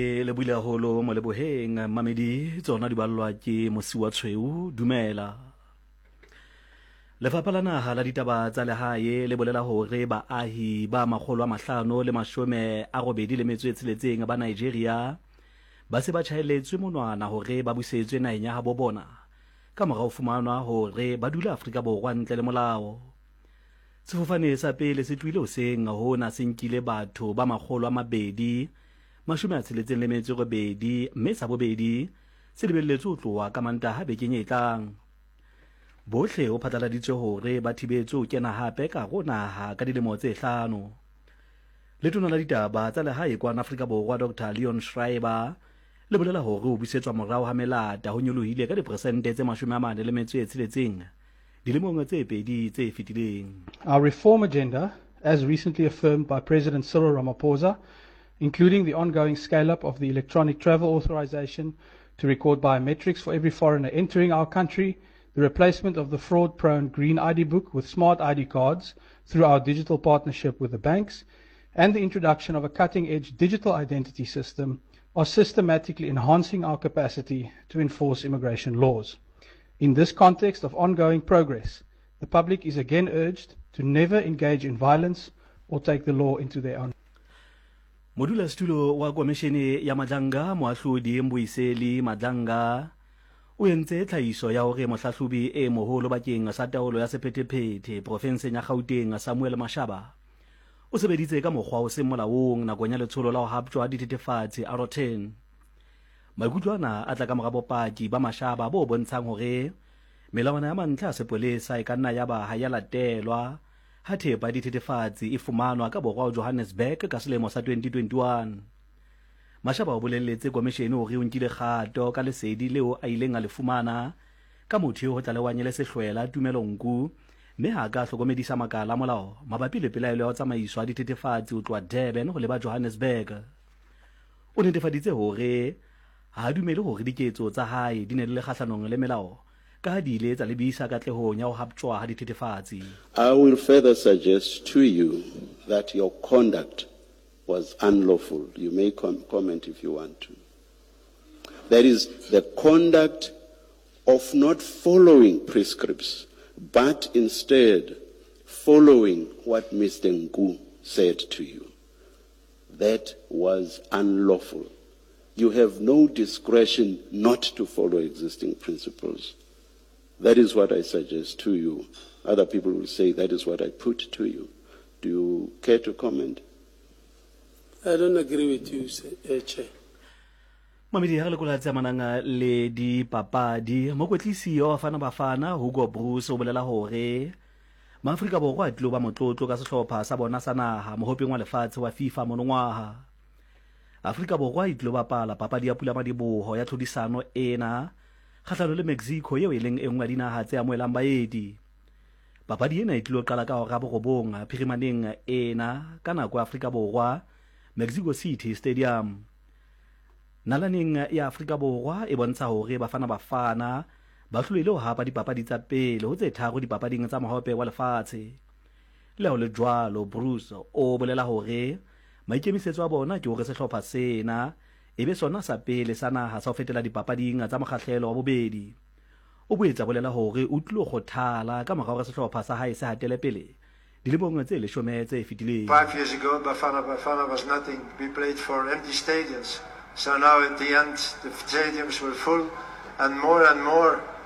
Le buile haholo mo leboheng mamedi tsona di ballwa ke mosi wa tshweu dumela. Lefapha la naha la ditaba tsa lehae le bolela hore baahi ba 586 ba Nigeria ba se ba tjhaelletswe monwana hore ba busetswe naheng ya habo bona ka mora ho fumanwa hore ba dula Afrika Borwa ntle le molao. Sefofane sa pele se tluile hoseng hona se nkile batho ba 268 mme sa bobedi se lebelletswe ho tloha ka Mantaha bekeng e tlang. Bohle ho phatlaladitswe hore ba thibetswe ho kena hape ka hara naha ka dilemo tse 5. Letona la ditaba tsa lehae kwana Afrika Borwa Dr. Leon Schreiber le bolela hore ho busetswa morao ha melata ho nyolohile ka diperesente tse 46 dilemong tse pedi tse fetileng. Our reform agenda, as recently affirmed by President Cyril Ramaphosa, including the ongoing scale-up of the electronic travel authorization to record biometrics for every foreigner entering our country, the replacement of the fraud-prone Green ID book with smart ID cards through our digital partnership with the banks, and the introduction of a cutting-edge digital identity system are systematically enhancing our capacity to enforce immigration laws. In this context of ongoing progress, the public is again urged to never engage in violence or take the law into their own. Modula stulo wa komishene ya Madlanga moahlodi Mbuiseli Madlanga o entse tlhahiso ya hore mohlahlobi e moholo bakeng sa taolo ya sephethephethe profenseng ya Gauteng Samuel Mashaba o sebeditse ka mokgwa o seng molaong nakong ya letsholo la ho haptjwa dithethefatsi R10. Maikutlwana a tla ka mora bopaki ba Mashaba bo bontshang hore melawana ya mantlha a sepolesa e ka nna ya ba ha ya latelwa ha thepa dithethefatsi e fumanwa ka borwa Johannesburg ka selemo sa 2021. Mashaba o bolelletse komishene hore o nkile kgato ka lesedi leo a ileng a le fumana ka motho ho tlalewanye le sehlwela Tumelonku mme ha ka hlokomedisa makala molao mabapi le pelaelo ya tsamaiswa dithethefatsi ho tloha Durban ho leba Johannesburg. O netefaditse hore ha dumele hore diketso tsa hae di ne le kgahlanong le melao ka ha di ile tsa lebisa katlehong ya ho haptjwa ha dithethefatsi. I will further suggest to you that your conduct was unlawful. You may comment if you want to. That is the conduct of not following prescripts, but instead following what Mr. Nku said to you. That was unlawful. You have no discretion not to follow existing principles. That is what I suggest to you. Other people will say that is what I put to you. Do you care to comment? I don't agree with you, Chair. Mamedi ha le kola tsa mananga le di papadi mokwetlisi wa Bafana Hugo Bruce o bolela hore Maafrika Borwa a tlo ba motlotlo ka sehlopha sa bona sa naha mohopeng wa lefatshe wa FIFA monongwaha. Afrika Borwa e tlo bapala papadi ya pula madiboho ya tlhodisano ena kgahlano le Mexico yeo e leng engwe dinaha tse amohelang baedi. Papadi ena e tlo qala ka hora borobong phirimaneng ena ka nako ya Afrika Borwa Mexico City Stadium. Nalaneng ya Afrika Borwa e bontsha hore Bafana ba hlolile ho hapa dipapadi tsa pele ho tse tharo dipapading tsa mahope wa lefatshe. Leo le jwalo Bruce o bolela hore maikemisetso a bona ke hore sehlopha sena ebe sona sa pele sa naha sa ho fetela dipapading tsa mokgahlelo wa bobedi. O boetsa bolela hore o tlilo kgothala ka morao ga sehlopha sa hae se hatele pele dilemong tse 10 tse fetileng. 5 years ago Bafana was nothing. We played for empty stadiums. So now at the end the stadiums were full and more